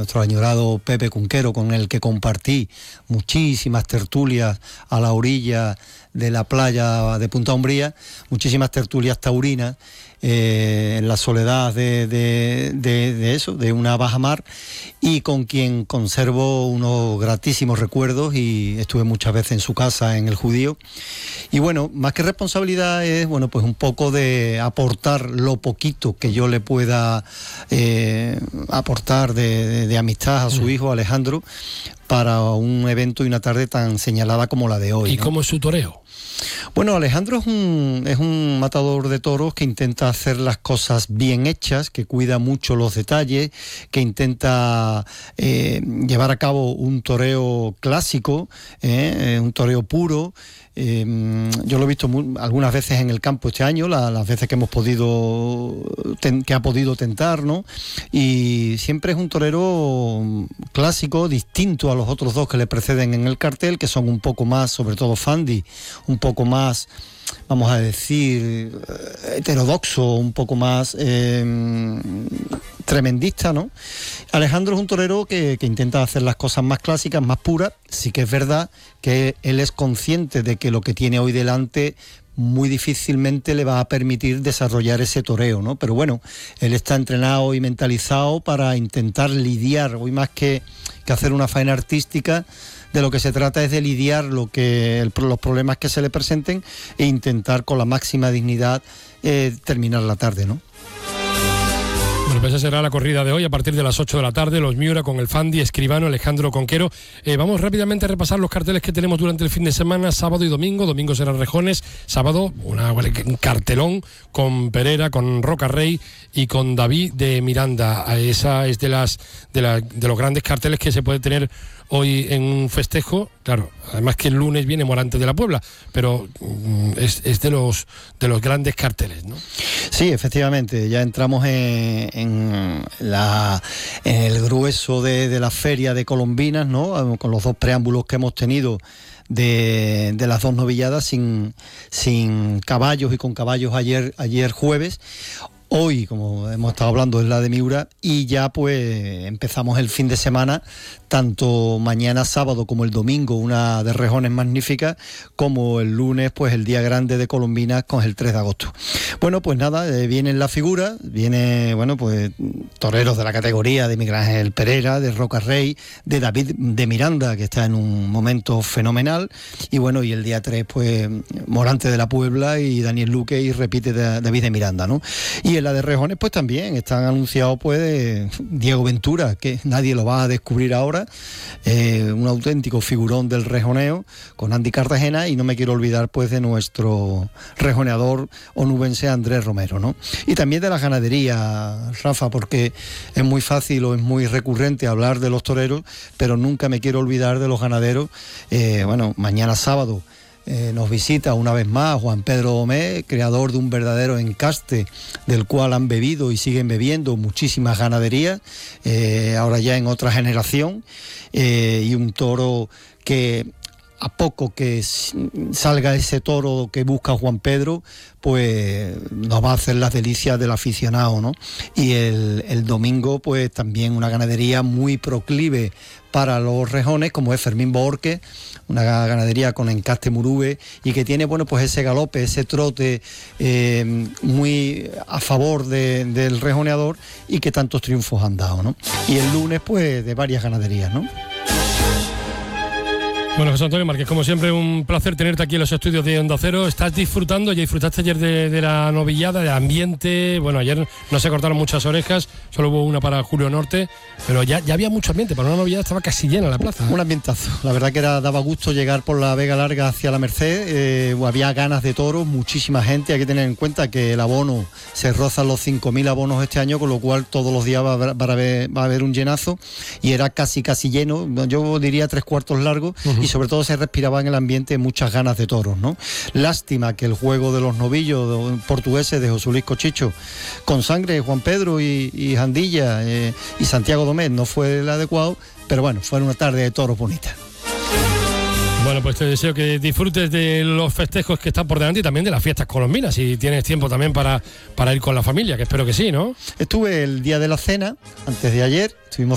nuestro añorado Pepe Cunquero, con el que compartí muchísimas tertulias a la orilla de la playa de Punta Umbría, muchísimas tertulias taurinas, en la soledad de una bajamar, y con quien conservo unos gratísimos recuerdos, y estuve muchas veces en su casa, en El Judío. Y bueno, más que responsabilidad es, bueno, pues un poco de aportar lo poquito que yo le pueda aportar de amistad a su hijo Alejandro, para un evento y una tarde tan señalada como la de hoy, ¿Y ¿no? cómo es su toreo? Bueno, Alejandro es un matador de toros que intenta hacer las cosas bien hechas, que cuida mucho los detalles, que intenta llevar a cabo un toreo clásico, un toreo puro. Yo lo he visto algunas veces en el campo este año, las veces que hemos podido, que ha podido tentar, ¿no? Y siempre es un torero clásico, distinto a los otros dos que le preceden en el cartel, que son un poco más, sobre todo Fandi, un poco más, vamos a decir, heterodoxo, un poco más tremendista, ¿no? Alejandro es un torero que intenta hacer las cosas más clásicas, más puras. Sí que es verdad que él es consciente de que lo que tiene hoy delante muy difícilmente le va a permitir desarrollar ese toreo, ¿no? Pero bueno, él está entrenado y mentalizado para intentar lidiar, hoy más que hacer una faena artística. De lo que se trata es de lidiar los problemas que se le presenten e intentar con la máxima dignidad terminar la tarde, ¿no? Bueno, pues esa será la corrida de hoy a partir de las 8 de la tarde, los Miura con el Fandi, Escribano, Alejandro Conquero. Vamos rápidamente a repasar los carteles que tenemos durante el fin de semana, sábado y domingo. Domingo será Rejones, sábado un cartelón con Pereira, con Roca Rey y con David de Miranda. Esa es de los grandes carteles que se puede tener hoy en un festejo. Claro, además que el lunes viene Morante de la Puebla, pero es de los grandes carteles, ¿no? Sí, efectivamente, ya entramos en el grueso de la feria de Colombinas, ¿no? Con los dos preámbulos que hemos tenido de las dos novilladas sin caballos y con caballos ayer jueves. Hoy, como hemos estado hablando, es la de Miura, y ya pues empezamos el fin de semana, tanto mañana sábado como el domingo, una de Rejones magnífica, como el lunes, pues el día grande de Colombinas con el 3 de agosto. Bueno, pues nada, vienen las figuras, bueno, pues toreros de la categoría de Miguel Ángel Pereira, de Roca Rey, de David de Miranda, que está en un momento fenomenal, y bueno, y el día 3, pues Morante de la Puebla y Daniel Luque, y repite David de Miranda, ¿no? Y en la de Rejones pues también están anunciados pues Diego Ventura, que nadie lo va a descubrir ahora, un auténtico figurón del rejoneo, con Andy Cartagena, y no me quiero olvidar pues de nuestro rejoneador onubense Andrés Romero, ¿no? Y también de la ganadería, Rafa, porque es muy fácil o es muy recurrente hablar de los toreros, pero nunca me quiero olvidar de los ganaderos. Bueno, mañana sábado nos visita una vez más Juan Pedro Domé, creador de un verdadero encaste del cual han bebido y siguen bebiendo muchísimas ganaderías, ahora ya en otra generación, y un toro que a poco que salga ese toro que busca Juan Pedro, pues nos va a hacer las delicias del aficionado, ¿no? Y el domingo pues también una ganadería muy proclive para los rejones, como es Fermín Bohorque, una ganadería con encaste murube, y que tiene, bueno, pues ese galope, ese trote muy a favor del rejoneador, y que tantos triunfos han dado, ¿no? Y el lunes pues de varias ganaderías, ¿no? Bueno, José Antonio Márquez, como siempre, un placer tenerte aquí en los estudios de Onda Cero. ¿Estás disfrutando? Ya disfrutaste ayer de la novillada, del ambiente. Bueno, ayer no se cortaron muchas orejas, solo hubo una para Julio Norte, pero ya había mucho ambiente. Para una novillada estaba casi llena la plaza. Un ambientazo. La verdad que daba gusto llegar por la Vega Larga hacia la Merced. Había ganas de toros, muchísima gente. Hay que tener en cuenta que el abono se rozan los 5.000 abonos este año, con lo cual todos los días va a haber un llenazo, y era casi lleno. Yo diría 3/4 largo. Y sobre todo se respiraba en el ambiente muchas ganas de toros, ¿no? Lástima que el juego de los novillos portugueses de José Luis Cochicho, con sangre de Juan Pedro y Jandilla y Santiago Domés, no fue el adecuado, pero bueno, fue una tarde de toros bonita. Bueno, pues te deseo que disfrutes de los festejos que están por delante y también de las fiestas colombinas, si tienes tiempo también para ir con la familia, que espero que sí, ¿no? Estuve el día de la cena, antes de ayer, estuvimos